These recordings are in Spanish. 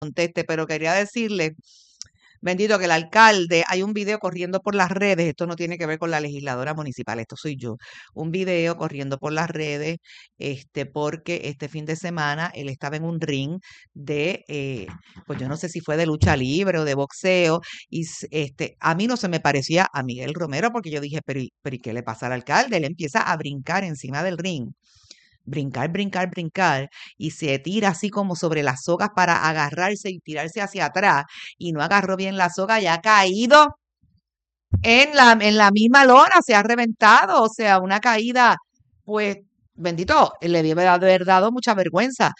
conteste, pero quería decirle, bendito, que el alcalde, hay un video corriendo por las redes, esto no tiene que ver con la legisladora municipal, esto soy yo, un video corriendo por las redes, porque este fin de semana él estaba en un ring de, pues yo no sé si fue de lucha libre o de boxeo, y a mí no se me parecía a Miguel Romero, porque yo dije, pero ¿y qué le pasa al alcalde? Él empieza a brincar encima del ring, brincar, brincar, brincar, y se tira así como sobre las sogas para agarrarse y tirarse hacia atrás, y no agarró bien la soga y ha caído en la misma lona, se ha reventado, o sea, una caída, pues, bendito, le debe haber dado mucha vergüenza,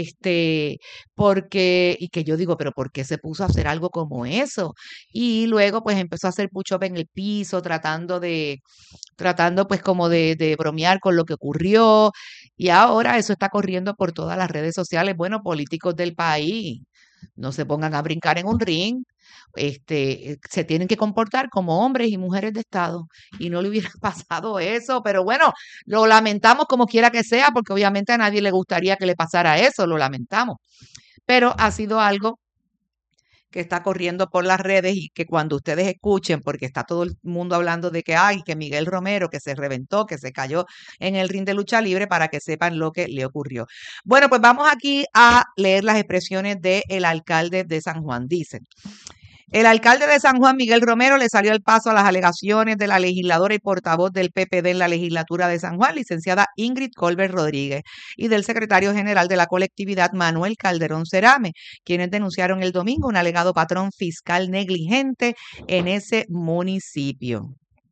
y que yo digo, pero ¿por qué se puso a hacer algo como eso? Y luego, pues, empezó a hacer push-up en el piso, tratando pues como de bromear con lo que ocurrió, y ahora eso está corriendo por todas las redes sociales. Bueno, políticos del país, no se pongan a brincar en un ring, se tienen que comportar como hombres y mujeres de Estado, y no le hubiera pasado eso, pero bueno, lo lamentamos como quiera que sea, porque obviamente a nadie le gustaría que le pasara eso, lo lamentamos, pero ha sido algo que está corriendo por las redes, y que cuando ustedes escuchen, porque está todo el mundo hablando de que ay, que Miguel Romero, que se reventó, que se cayó en el ring de lucha libre, para que sepan lo que le ocurrió. Bueno, pues vamos aquí a leer las expresiones del alcalde de San Juan. Dicen: el alcalde de San Juan, Miguel Romero, le salió al paso a las alegaciones de la legisladora y portavoz del PPD en la legislatura de San Juan, licenciada Ingrid Colbert Rodríguez, y del secretario general de la colectividad, Manuel Calderón Cerame, quienes denunciaron el domingo un alegado patrón fiscal negligente en ese municipio.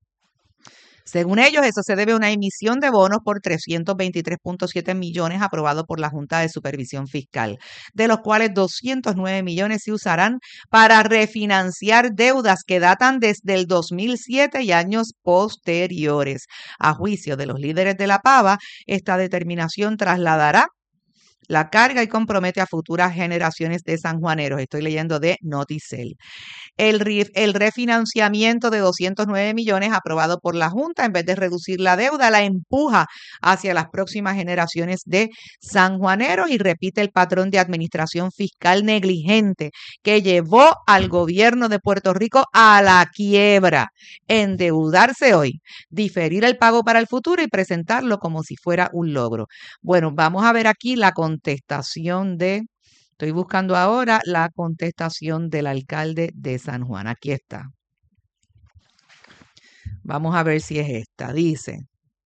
Según ellos, eso se debe a una emisión de bonos por 323.7 millones aprobados por la Junta de Supervisión Fiscal, de los cuales 209 millones se usarán para refinanciar deudas que datan desde el 2007 y años posteriores. A juicio de los líderes de la PAVA, esta determinación trasladará la carga y compromete a futuras generaciones de sanjuaneros. Estoy leyendo de Noticel. El refinanciamiento de 209 millones aprobado por la Junta, en vez de reducir la deuda, la empuja hacia las próximas generaciones de sanjuaneros, y repite el patrón de administración fiscal negligente que llevó al gobierno de Puerto Rico a la quiebra: endeudarse hoy, diferir el pago para el futuro y presentarlo como si fuera un logro. Bueno, vamos a ver aquí la contestación Estoy buscando ahora la contestación del alcalde de San Juan. Aquí está. Vamos a ver si es esta. Dice: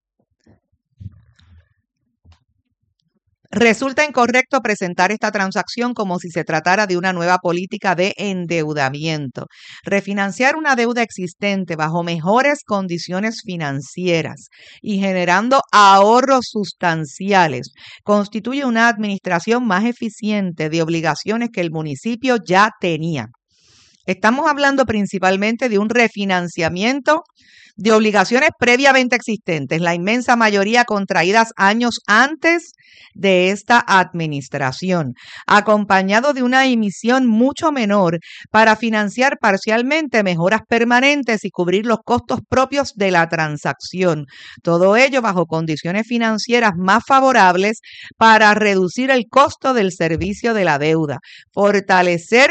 resulta incorrecto presentar esta transacción como si se tratara de una nueva política de endeudamiento. Refinanciar una deuda existente bajo mejores condiciones financieras y generando ahorros sustanciales constituye una administración más eficiente de obligaciones que el municipio ya tenía. Estamos hablando principalmente de un refinanciamiento de obligaciones previamente existentes, la inmensa mayoría contraídas años antes de esta administración, acompañado de una emisión mucho menor para financiar parcialmente mejoras permanentes y cubrir los costos propios de la transacción. Todo ello bajo condiciones financieras más favorables para reducir el costo del servicio de la deuda, fortalecer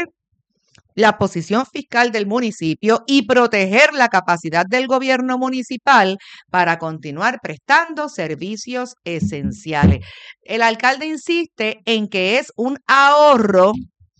la posición fiscal del municipio y proteger la capacidad del gobierno municipal para continuar prestando servicios esenciales. El alcalde insiste en que es un ahorro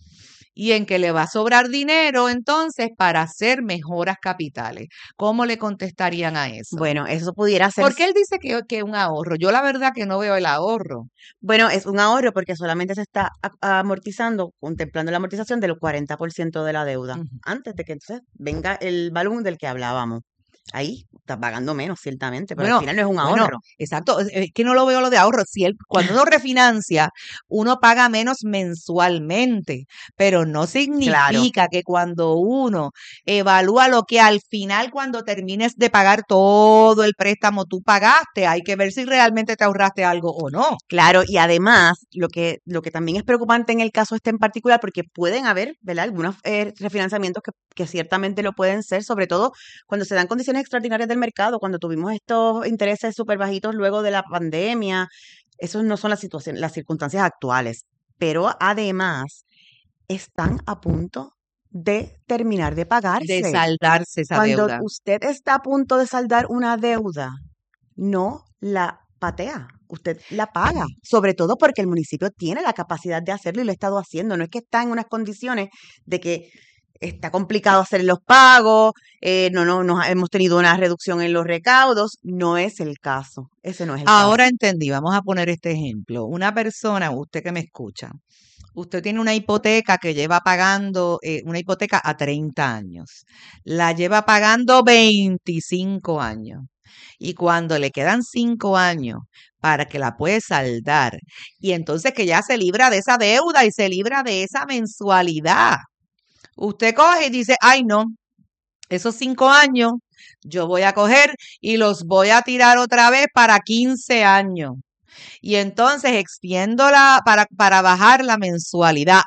y en que le va a sobrar dinero entonces para hacer mejoras capitales. ¿Cómo le contestarían a eso? Bueno, eso pudiera ser. ¿Por qué él dice que es un ahorro? Yo la verdad que no veo el ahorro. Bueno, es un ahorro porque solamente se está amortizando, contemplando la amortización del 40% de la deuda, antes de que entonces venga el balón del que hablábamos. Ahí está pagando menos, ciertamente, pero al final no es un ahorro. Exacto, es que no lo veo lo de ahorro. Cuando uno refinancia, uno paga menos mensualmente, pero no significa que cuando uno evalúa lo que al final, cuando termines de pagar todo el préstamo, tú pagaste, hay que ver si realmente te ahorraste algo o no. Claro, y además, lo que también es preocupante en el caso este en particular, porque pueden haber, ¿verdad?, algunos refinanciamientos que ciertamente lo pueden ser, sobre todo cuando se dan condiciones extraordinarias del mercado, cuando tuvimos estos intereses súper bajitos luego de la pandemia. Esas no son las circunstancias actuales. Pero además, están a punto de terminar de de pagarse. saldarse esa Cuando deuda. usted está a punto de saldar una deuda, no la patea, usted la paga, sobre todo porque el municipio tiene la capacidad de hacerlo y lo ha estado haciendo. No es que está en unas condiciones de que está complicado hacer los pagos, no hemos tenido una reducción en los recaudos. No es el caso, ese no es el caso. Ahora entendí, vamos a poner este ejemplo. Una persona, usted que me escucha, usted tiene una hipoteca que lleva pagando, una hipoteca a 30 años. La lleva pagando 25 años. Y cuando le quedan 5 años para que la puede saldar, y entonces que ya se libra de esa deuda y se libra de esa mensualidad, usted coge y dice, ay no, esos 5 años yo voy a coger y los voy a tirar otra vez para 15 años. Y entonces extiendo para bajar la mensualidad,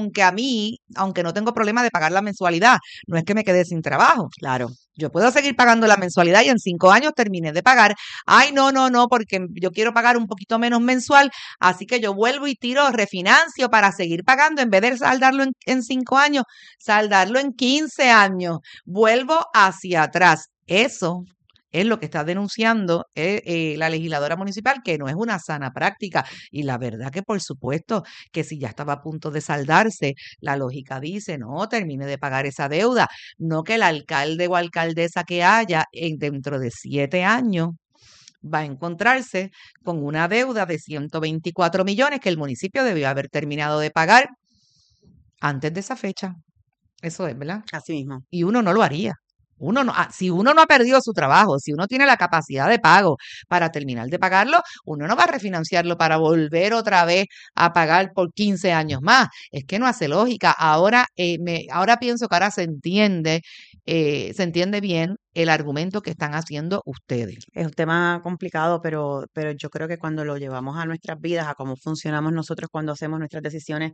aunque no tengo problema de pagar la mensualidad, no es que me quede sin trabajo. Claro. Yo puedo seguir pagando la mensualidad y en 5 años terminé de pagar. Ay, no, porque yo quiero pagar un poquito menos mensual, así que yo vuelvo y tiro refinancio para seguir pagando en vez de saldarlo en 5 años, saldarlo en 15 años. Vuelvo hacia atrás. Eso es lo que está denunciando la legisladora municipal, que no es una sana práctica. Y la verdad que por supuesto que si ya estaba a punto de saldarse, la lógica dice, no, termine de pagar esa deuda. No que el alcalde o alcaldesa que haya dentro de 7 años va a encontrarse con una deuda de 124 millones que el municipio debió haber terminado de pagar antes de esa fecha. Eso es, ¿verdad? Así mismo. Y uno no lo haría. Si uno no ha perdido su trabajo, si uno tiene la capacidad de pago para terminar de pagarlo, uno no va a refinanciarlo para volver otra vez a pagar por 15 años más. Es que no hace lógica. Ahora pienso que ahora se entiende bien el argumento que están haciendo ustedes. Es un tema complicado, pero yo creo que cuando lo llevamos a nuestras vidas, a cómo funcionamos nosotros cuando hacemos nuestras decisiones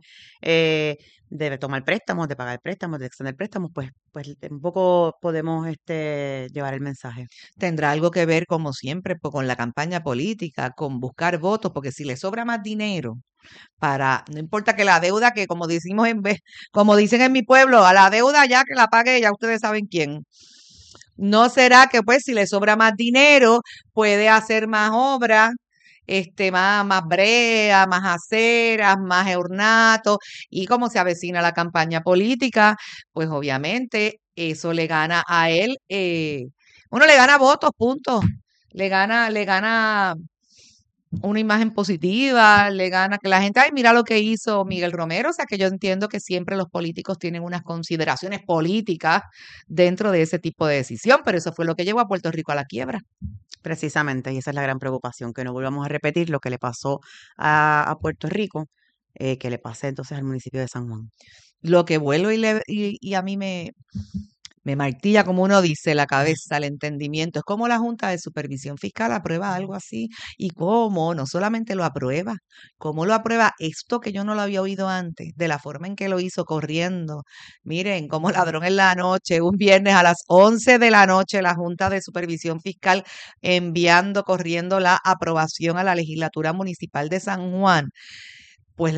de tomar préstamos, de pagar préstamos, de extender préstamos, pues un poco podemos llevar el mensaje. Tendrá algo que ver, como siempre, con la campaña política, con buscar votos, porque si le sobra más dinero no importa que la deuda, que como decimos como dicen en mi pueblo, a la deuda ya que la pague, ya ustedes saben quién. ¿No será que pues si le sobra más dinero puede hacer más obras, más brea, más aceras, más ornatos? Y como se avecina la campaña política, pues obviamente eso le gana a él, le gana votos, punto. Le gana una imagen positiva, le gana que la gente, ay, mira lo que hizo Miguel Romero. O sea que yo entiendo que siempre los políticos tienen unas consideraciones políticas dentro de ese tipo de decisión, pero eso fue lo que llevó a Puerto Rico a la quiebra. Precisamente, y esa es la gran preocupación, que no volvamos a repetir lo que le pasó a Puerto Rico, que le pase entonces al municipio de San Juan. Lo que vuelo y a mí me martilla, como uno dice, la cabeza, el entendimiento. Es como la Junta de Supervisión Fiscal aprueba algo así. Y cómo, no solamente lo aprueba, cómo lo aprueba esto que yo no lo había oído antes, de la forma en que lo hizo corriendo. Miren, como ladrón en la noche, un viernes a las 11 de la noche, la Junta de Supervisión Fiscal corriendo la aprobación a la legislatura municipal de San Juan, pues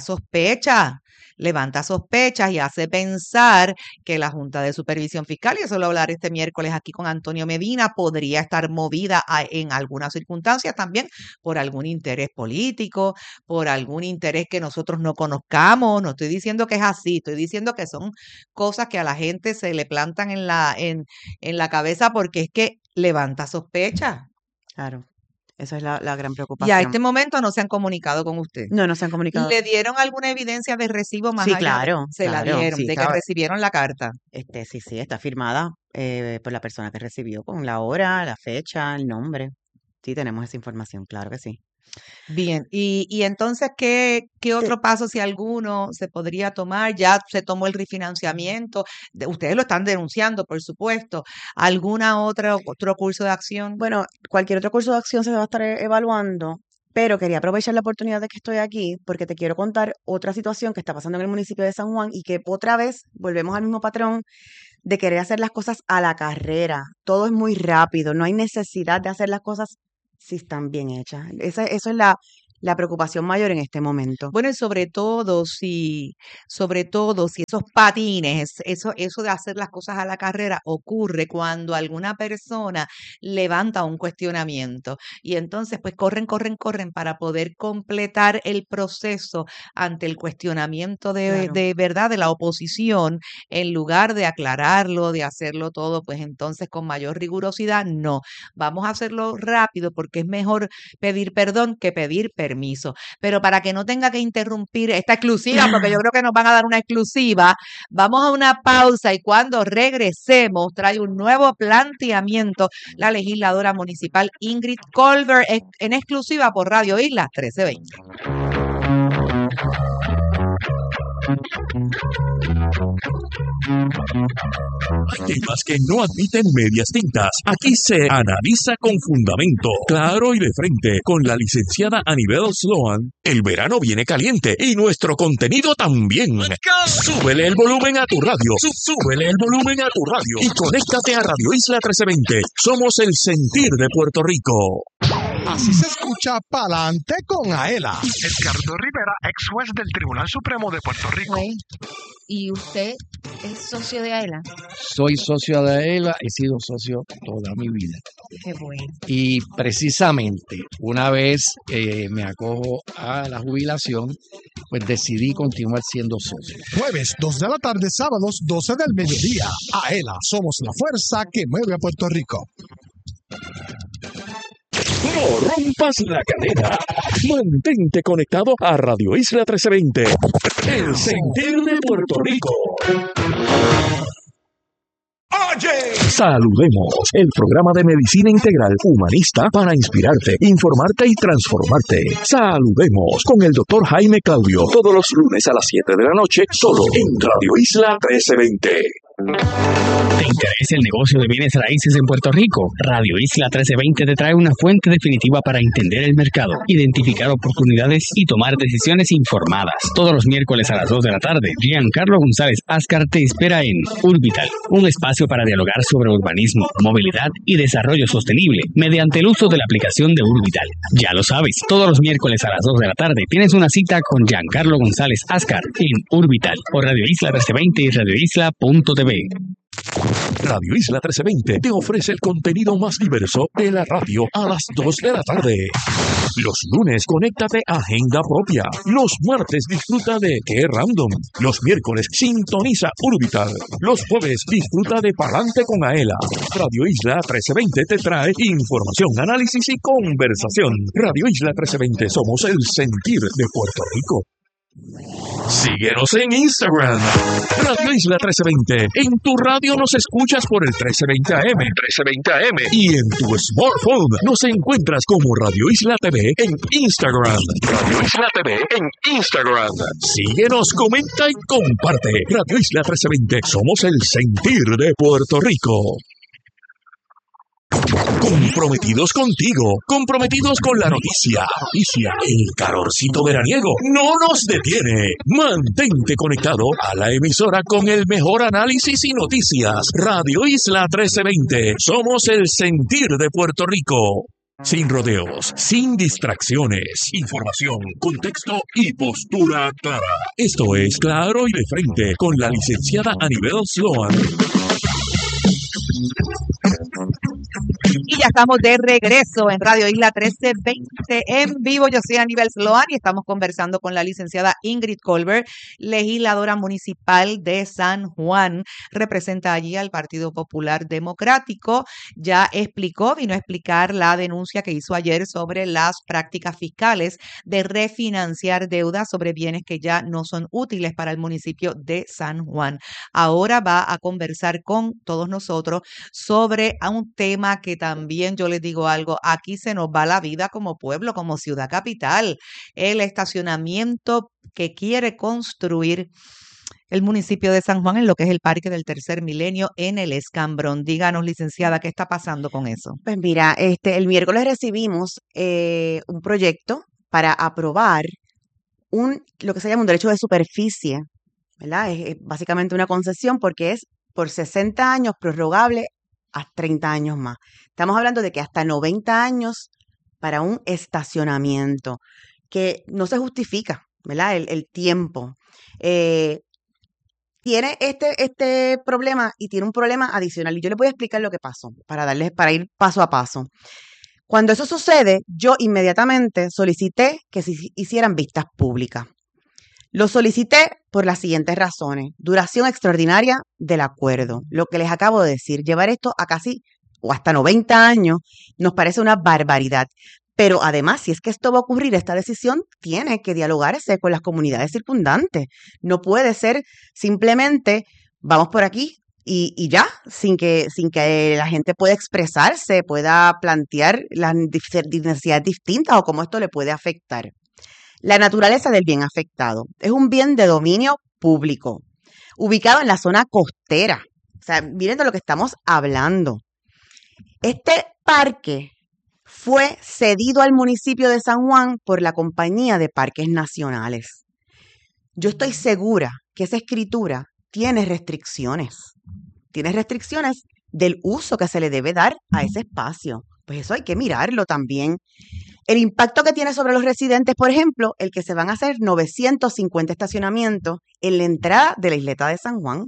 levanta sospechas y hace pensar que la Junta de Supervisión Fiscal, y eso lo hablaré este miércoles aquí con Antonio Medina, podría estar movida en algunas circunstancias también por algún interés político, por algún interés que nosotros no conozcamos. No estoy diciendo que es así, estoy diciendo que son cosas que a la gente se le plantan en la cabeza porque es que levanta sospechas. Claro, esa es la gran Y a preocupación. este momento no se han comunicado con usted. No se han comunicado. ¿Le dieron alguna evidencia de recibo más Sí, allá claro, se la claro, dieron, sí, de que recibieron la carta? sí, está firmada por la persona que recibió con la hora, la fecha, el nombre. Sí, tenemos esa información, claro que sí. Bien, y entonces, ¿qué otro paso, si alguno, se podría tomar? Ya se tomó el refinanciamiento, ustedes lo están denunciando, por supuesto. ¿Alguna otro curso de acción? Bueno, cualquier otro curso de acción se va a estar evaluando, pero quería aprovechar la oportunidad de que estoy aquí porque te quiero contar otra situación que está pasando en el municipio de San Juan y que otra vez volvemos al mismo patrón de querer hacer las cosas a la carrera. Todo es muy rápido, no hay necesidad de hacer las cosas si están bien hechas. Eso es la preocupación mayor en este momento. Bueno, y sobre todo si esos patines, eso de hacer las cosas a la carrera ocurre cuando alguna persona levanta un cuestionamiento y entonces pues corren para poder completar el proceso ante el cuestionamiento Claro. de verdad de la oposición, en lugar de aclararlo, de hacerlo todo, pues entonces con mayor rigurosidad, no, vamos a hacerlo rápido porque es mejor pedir perdón que pedir permiso. Pero para que no tenga que interrumpir esta exclusiva, porque yo creo que nos van a dar una exclusiva, vamos a una pausa y cuando regresemos trae un nuevo planteamiento la legisladora municipal Ingrid Colbert en exclusiva por Radio Isla 1320. Hay temas que no admiten medias tintas. Aquí se analiza con fundamento, claro y de frente, con la licenciada Anibel Sloan. El verano viene caliente y nuestro contenido también. Súbele el volumen a tu radio. Súbele el volumen a tu radio. Y conéctate a Radio Isla 1320. Somos el sentir de Puerto Rico. Así se escucha Pa'lante con Aela. Edgardo Rivera, ex juez del Tribunal Supremo de Puerto Rico. ¿Y usted es socio de AELA? Soy socio de AELA, he sido socio toda mi vida. Qué bueno. Y precisamente una vez me acojo a la jubilación, pues decidí continuar siendo socio. Jueves 2 de la tarde, sábados 12 del mediodía. Aela, somos la fuerza que mueve a Puerto Rico. No rompas la cadena. Mantente conectado a Radio Isla 1320. El sentir de Puerto Rico. Oye, saludemos el programa de medicina integral humanista para inspirarte, informarte y transformarte. Saludemos con el doctor Jaime Claudio todos los lunes a las 7 de la noche, solo en Radio Isla 1320. ¿Te interesa el negocio de bienes raíces en Puerto Rico? Radio Isla 1320 te trae una fuente definitiva para entender el mercado, identificar oportunidades y tomar decisiones informadas. Todos los miércoles a las 2 de la tarde, Giancarlo González Ascar te espera en Urbital, un espacio para dialogar sobre urbanismo, movilidad y desarrollo sostenible mediante el uso de la aplicación de Urbital. Ya lo sabes, todos los miércoles a las 2 de la tarde tienes una cita con Giancarlo González Ascar en Urbital por Radio Isla 1320 y radioisla.tv. Radio Isla 1320 te ofrece el contenido más diverso de la radio a las 2 de la tarde. Los lunes, conéctate a Agenda Propia. Los martes, disfruta de Qué Random. Los miércoles, sintoniza Urbital. Los jueves, disfruta de Pa'lante con Aela. Radio Isla 1320 te trae información, análisis y conversación. Radio Isla 1320, somos el sentir de Puerto Rico. Síguenos en Instagram, Radio Isla 1320. En tu radio nos escuchas por el 1320 AM, y en tu smartphone nos encuentras como Radio Isla TV en Instagram. Radio Isla TV en Instagram. Síguenos, comenta y comparte. Radio Isla 1320, somos el sentir de Puerto Rico. Comprometidos contigo, comprometidos con la noticia. El calorcito veraniego no nos detiene. Mantente conectado a la emisora con el mejor análisis y noticias. Radio Isla 1320. Somos el sentir de Puerto Rico. Sin rodeos, sin distracciones, información, contexto y postura clara. Esto es Claro y de Frente con la licenciada Anibel Sloan. Y ya estamos de regreso en Radio Isla 1320 en vivo. Yo soy Anibel Sloan y estamos conversando con la licenciada Ingrid Colbert, legisladora municipal de San Juan. Representa allí al Partido Popular Democrático. Ya vino a explicar la denuncia que hizo ayer sobre las prácticas fiscales de refinanciar deudas sobre bienes que ya no son útiles para el municipio de San Juan. Ahora va a conversar con todos nosotros sobre un tema que también yo les digo algo, aquí se nos va la vida como pueblo, como ciudad capital, el estacionamiento que quiere construir el municipio de San Juan en lo que es el Parque del Tercer Milenio en el Escambrón. Díganos, licenciada, ¿qué está pasando con eso? Pues mira, el miércoles recibimos un proyecto para aprobar lo que se llama un derecho de superficie, ¿verdad? Es básicamente una concesión porque es por 60 años prorrogable a 30 años más. Estamos hablando de que hasta 90 años para un estacionamiento. que no se justifica, ¿verdad? El tiempo. Tiene este problema y tiene un problema adicional. Y yo les voy a explicar lo que pasó para ir paso a paso. Cuando eso sucede, yo inmediatamente solicité que se hicieran vistas públicas. Lo solicité por las siguientes razones. Duración extraordinaria del acuerdo. Lo que les acabo de decir, llevar esto a casi o hasta 90 años nos parece una barbaridad. Pero además, si es que esto va a ocurrir, esta decisión tiene que dialogarse con las comunidades circundantes. No puede ser simplemente vamos por aquí y ya, sin que la gente pueda expresarse, pueda plantear las necesidades distintas o cómo esto le puede afectar. La naturaleza del bien afectado es un bien de dominio público, ubicado en la zona costera. O sea, miren de lo que estamos hablando. Este parque fue cedido al municipio de San Juan por la Compañía de Parques Nacionales. Yo estoy segura que esa escritura tiene restricciones del uso que se le debe dar a ese espacio. Pues eso hay que mirarlo también. El impacto que tiene sobre los residentes, por ejemplo, el que se van a hacer 950 estacionamientos en la entrada de la isleta de San Juan.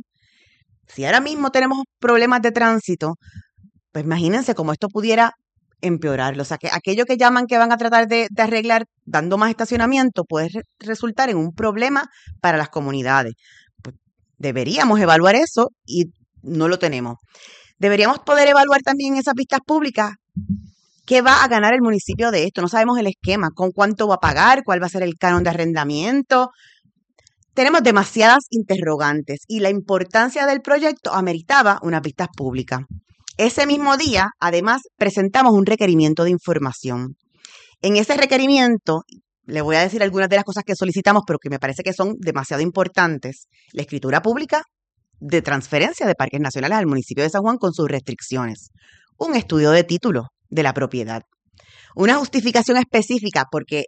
Si ahora mismo tenemos problemas de tránsito, pues imagínense cómo esto pudiera empeorarlo. O sea, que aquello que llaman que van a tratar de arreglar dando más estacionamiento puede resultar en un problema para las comunidades. Pues deberíamos evaluar eso y no lo tenemos. Deberíamos poder evaluar también esas vistas públicas. ¿Qué va a ganar el municipio de esto? No sabemos el esquema, con cuánto va a pagar, cuál va a ser el canon de arrendamiento. Tenemos demasiadas interrogantes y la importancia del proyecto ameritaba unas vistas públicas. Ese mismo día, además, presentamos un requerimiento de información. En ese requerimiento, le voy a decir algunas de las cosas que solicitamos, pero que me parece que son demasiado importantes. La escritura pública de transferencia de parques nacionales al municipio de San Juan con sus restricciones. Un estudio de título de la propiedad. Una justificación específica porque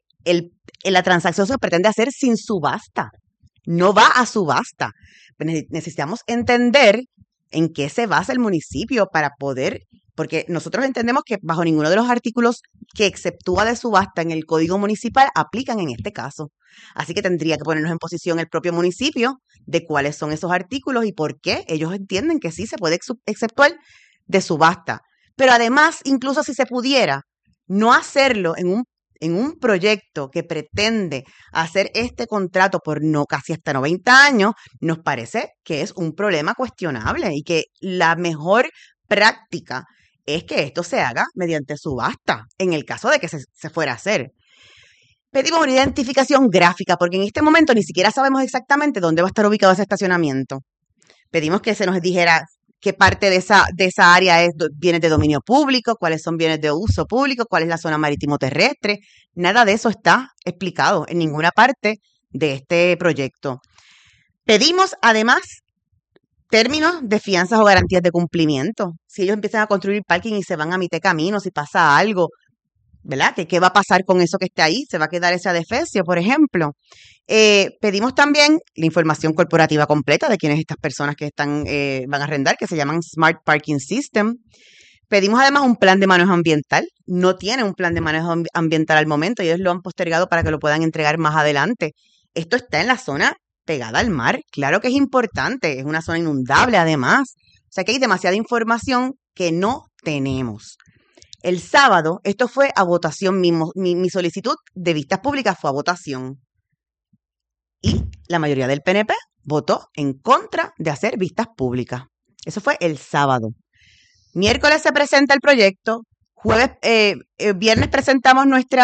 la transacción se pretende hacer sin subasta. No va a subasta. Necesitamos entender en qué se basa el municipio para poder, porque nosotros entendemos que bajo ninguno de los artículos que exceptúa de subasta en el Código Municipal aplican en este caso. Así que tendría que ponernos en posición el propio municipio de cuáles son esos artículos y por qué ellos entienden que sí se puede exceptuar de subasta. Pero además, incluso si se pudiera, no hacerlo en un proyecto que pretende hacer este contrato por casi hasta 90 años, nos parece que es un problema cuestionable y que la mejor práctica es que esto se haga mediante subasta, en el caso de que se fuera a hacer. Pedimos una identificación gráfica, porque en este momento ni siquiera sabemos exactamente dónde va a estar ubicado ese estacionamiento. Pedimos que se nos dijera qué parte de esa área es bienes de dominio público, cuáles son bienes de uso público, cuál es la zona marítimo terrestre. Nada de eso está explicado en ninguna parte de este proyecto. Pedimos además términos de fianzas o garantías de cumplimiento. Si ellos empiezan a construir parking y se van a mitad de camino, si pasa algo, ¿verdad? ¿Qué va a pasar con eso que esté ahí? ¿Se va a quedar ese adefesio, por ejemplo? Pedimos también la información corporativa completa de quiénes estas personas que van a arrendar, que se llaman Smart Parking System. Pedimos además un plan de manejo ambiental. No tiene un plan de manejo ambiental al momento y ellos lo han postergado para que lo puedan entregar más adelante. Esto está en la zona pegada al mar. Claro que es importante, es una zona inundable además. O sea que hay demasiada información que no tenemos. El sábado, esto fue a votación mismo. Mi solicitud de vistas públicas fue a votación. Y la mayoría del PNP votó en contra de hacer vistas públicas. Eso fue el sábado. Miércoles se presenta el proyecto. Viernes presentamos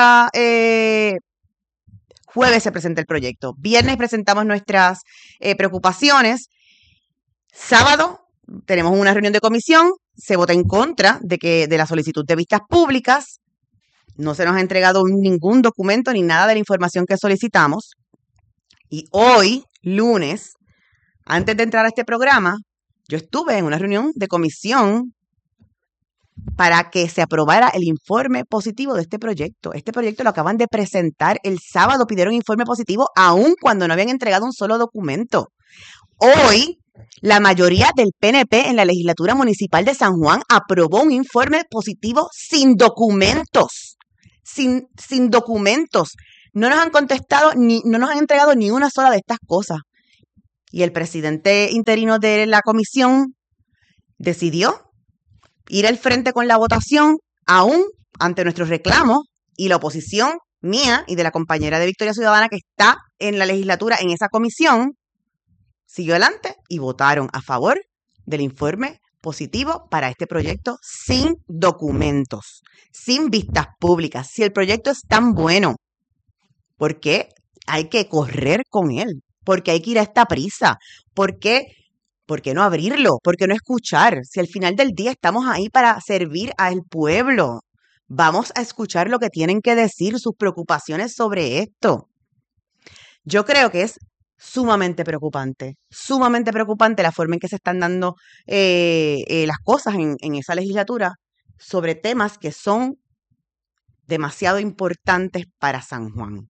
jueves se presenta el proyecto. Viernes presentamos nuestras preocupaciones. Sábado tenemos una reunión de comisión. Se vota en contra de la solicitud de vistas públicas. No se nos ha entregado ningún documento ni nada de la información que solicitamos. Y hoy, lunes, antes de entrar a este programa, yo estuve en una reunión de comisión para que se aprobara el informe positivo de este proyecto. Este proyecto lo acaban de presentar el sábado, pidieron informe positivo aun cuando no habían entregado un solo documento. Hoy, la mayoría del PNP en la legislatura municipal de San Juan aprobó un informe positivo sin documentos. Sin documentos. No nos han contestado, no nos han entregado ni una sola de estas cosas. Y el presidente interino de la comisión decidió ir al frente con la votación, aún ante nuestros reclamos, y la oposición mía y de la compañera de Victoria Ciudadana que está en la legislatura en esa comisión, siguió adelante y votaron a favor del informe positivo para este proyecto sin documentos, sin vistas públicas. Si el proyecto es tan bueno, ¿por qué hay que correr con él? ¿Por qué hay que ir a esta prisa? ¿Por qué no abrirlo? ¿Por qué no escuchar? Si al final del día estamos ahí para servir al pueblo, vamos a escuchar lo que tienen que decir, sus preocupaciones sobre esto. Yo creo que es sumamente preocupante la forma en que se están dando las cosas en esa legislatura sobre temas que son demasiado importantes para San Juan.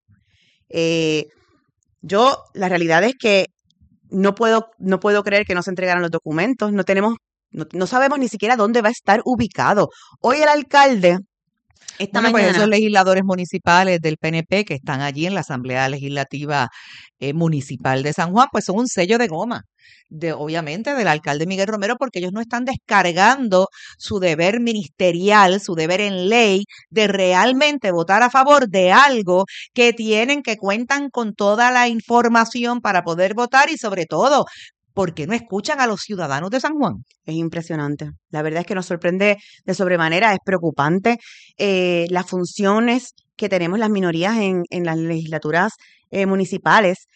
La realidad es que no puedo creer que no se entregaran los documentos, no sabemos ni siquiera dónde va a estar ubicado. Hoy el alcalde, esta Bueno, pues mañana, esos legisladores municipales del PNP que están allí en la Asamblea Legislativa Municipal de San Juan, pues son un sello de goma, obviamente, del alcalde Miguel Romero, porque ellos no están descargando su deber ministerial, su deber en ley, de realmente votar a favor de algo que cuentan con toda la información para poder votar y sobre todo, porque no escuchan a los ciudadanos de San Juan. es impresionante. La verdad es que nos sorprende de sobremanera, es preocupante. Las funciones que tenemos las minorías en las legislaturas municipales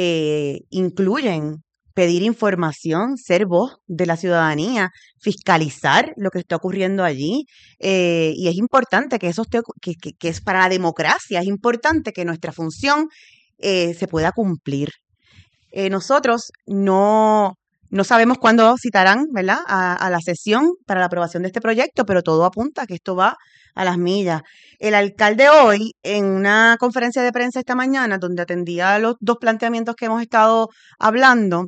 incluyen pedir información, ser voz de la ciudadanía, fiscalizar lo que está ocurriendo allí. Y es importante que eso que es para la democracia, es importante que nuestra función se pueda cumplir. Nosotros no sabemos cuándo citarán, ¿verdad?, a la sesión para la aprobación de este proyecto, pero todo apunta a que esto va a las millas. El alcalde hoy, en una conferencia de prensa esta mañana, donde atendía los dos planteamientos que hemos estado hablando,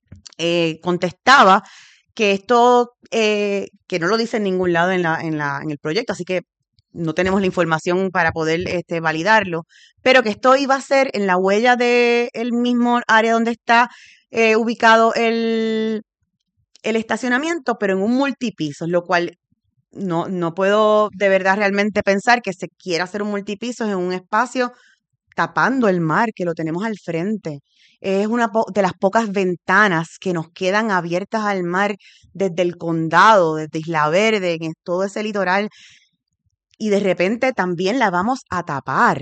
contestaba que esto, que no lo dice en ningún lado en el proyecto, así que no tenemos la información para poder validarlo, pero que esto iba a ser en la huella del mismo área donde está ubicado el estacionamiento, pero en un multipiso, lo cual no puedo de verdad realmente pensar que se quiera hacer un multipiso en un espacio tapando el mar, que lo tenemos al frente. Es una de las pocas ventanas que nos quedan abiertas al mar desde el condado, desde Isla Verde, en todo ese litoral, y de repente también la vamos a tapar,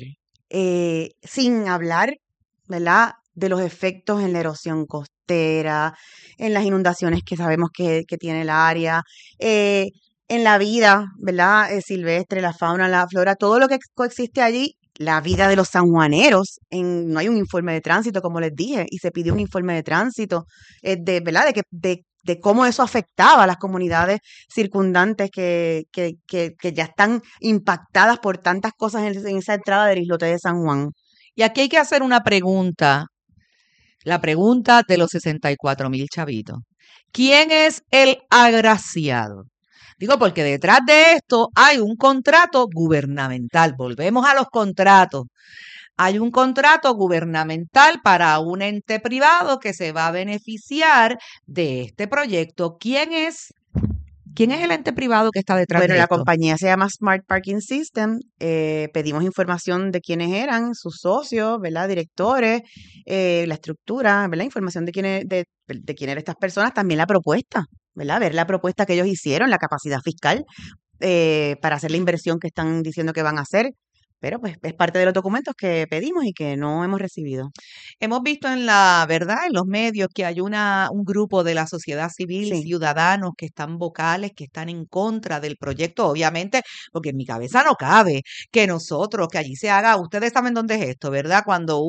sin hablar, ¿verdad?, de los efectos en la erosión costera, en las inundaciones que sabemos que tiene el área, en la vida, ¿verdad?, silvestre, la fauna, la flora, todo lo que coexiste allí, la vida de los sanjuaneros. No hay un informe de tránsito, como les dije, y se pidió un informe de tránsito, ¿verdad?, de cómo eso afectaba a las comunidades circundantes que ya están impactadas por tantas cosas en esa entrada del islote de San Juan. Y aquí hay que hacer una pregunta, la pregunta de los 64,000 chavitos. ¿Quién es el agraciado? Digo, porque detrás de esto hay un contrato gubernamental. Volvemos a los contratos. Hay un contrato gubernamental para un ente privado que se va a beneficiar de este proyecto. ¿Quién es el ente privado que está detrás Bueno, de la esto? compañía se llama Smart Parking System. Pedimos información de quiénes eran, sus socios, ¿verdad?, directores, la estructura, ¿verdad?, información de quién eran estas personas, también la propuesta, ¿verdad?, ver la propuesta que ellos hicieron, la capacidad fiscal para hacer la inversión que están diciendo que van a hacer. Pero pues es parte de los documentos que pedimos y que no hemos recibido. Hemos visto en los medios que hay un grupo de la sociedad civil, Sí. ciudadanos que están vocales, que están en contra del proyecto, obviamente, porque en mi cabeza no cabe que allí se haga, ustedes saben dónde es esto, ¿verdad? Cuando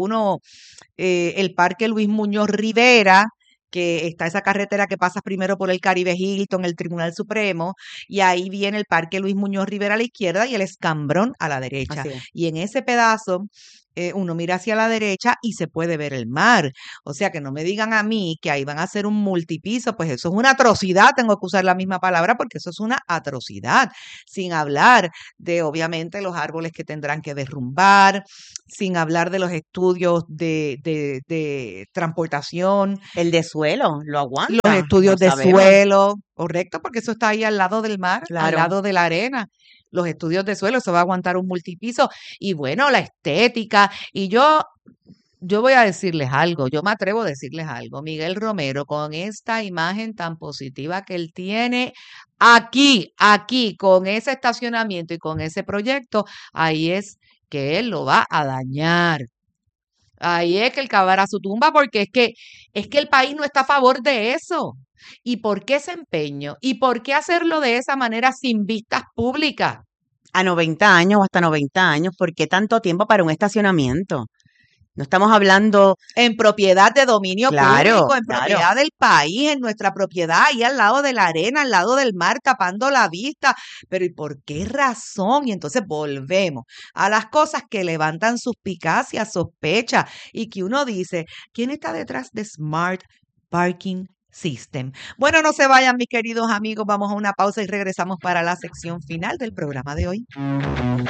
el Parque Luis Muñoz Rivera, que está esa carretera que pasa primero por el Caribe Hilton, el Tribunal Supremo, y ahí viene el Parque Luis Muñoz Rivera a la izquierda y el Escambrón a la derecha. Así es. Y en ese pedazo uno mira hacia la derecha y se puede ver el mar. O sea, que no me digan a mí que ahí van a hacer un multipiso, pues eso es una atrocidad, tengo que usar la misma palabra porque eso es una atrocidad, sin hablar de, obviamente, los árboles que tendrán que derrumbar, sin hablar de los estudios de transportación, El de suelo lo los aguanta, estudios lo de sabemos. suelo, correcto, porque eso está ahí al lado del mar, al Claro. lado de la arena. Los estudios de suelo, eso va a aguantar un multipiso. Y bueno, la estética. Y yo voy a decirles algo, yo me atrevo a decirles algo. Miguel Romero, con esta imagen tan positiva que él tiene aquí, con ese estacionamiento y con ese proyecto, ahí es que él lo va a dañar. Ahí es que él cavará su tumba porque es que el país no está a favor de eso. ¿Y por qué ese empeño? ¿Y por qué hacerlo de esa manera sin vistas públicas? A 90 años o hasta 90 años, ¿por qué tanto tiempo para un estacionamiento? No estamos hablando, En propiedad de dominio claro, público, en claro. propiedad del país, en nuestra propiedad, ahí al lado de la arena, al lado del mar, tapando la vista. Pero ¿y por qué razón? Y entonces volvemos a las cosas que levantan suspicacias, sospechas, y que uno dice, ¿quién está detrás de Smart Parking System? Bueno, no se vayan, mis queridos amigos, vamos a una pausa y regresamos para la sección final del programa de hoy.